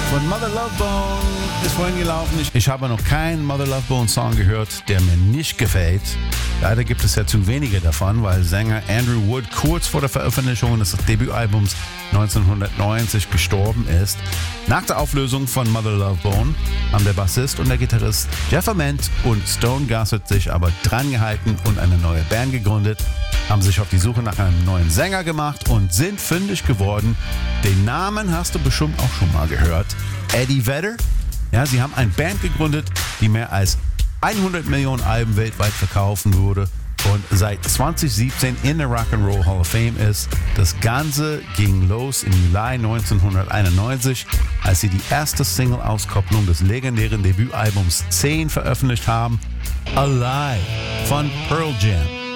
Von Mother Love Bone ist vorhin gelaufen. Ich habe noch keinen Mother Love Bone Song gehört, der mir nicht gefällt. Leider gibt es ja zu wenige davon, weil Sänger Andrew Wood kurz vor der Veröffentlichung des Debütalbums 1990 gestorben ist. Nach der Auflösung von Mother Love Bone haben der Bassist und der Gitarrist Jeff Ament und Stone Gossett sich aber dran gehalten und eine neue Band gegründet, haben sich auf die Suche nach einem neuen Sänger gemacht und sind fündig geworden. Den Namen hast du bestimmt auch schon mal gehört. Eddie Vedder. Ja, sie haben eine Band gegründet, die mehr als 100 Millionen Alben weltweit verkaufen würde und seit 2017 in der Rock'n'Roll Hall of Fame ist. Das Ganze ging los im Juli 1991, als sie die erste Single-Auskopplung des legendären Debütalbums 10 veröffentlicht haben, Alive von Pearl Jam.